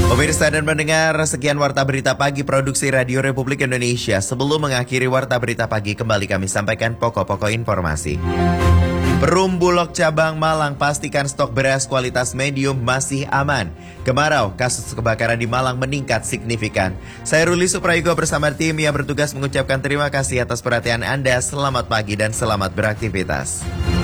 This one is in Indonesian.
Pemirsa dan pendengar, sekian Warta Berita Pagi Produksi Radio Republik Indonesia. Sebelum mengakhiri Warta Berita Pagi, kembali kami sampaikan pokok-pokok informasi. Perum Bulog Cabang Malang pastikan stok beras kualitas medium masih aman. Kemarau, kasus kebakaran di Malang meningkat signifikan. Saya Ruli Suprayogo bersama tim yang bertugas mengucapkan terima kasih atas perhatian Anda. Selamat pagi dan selamat beraktivitas.